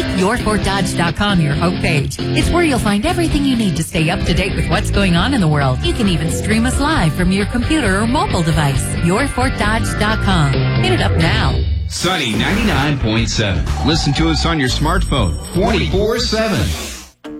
Make YourFortDodge.com your homepage. It's where you'll find everything you need to stay up to date with what's going on in the world. You can even stream us live from your computer or mobile device. YourFortDodge.com. Hit it up now. Sunny 99.7. Listen to us on your smartphone 24/7.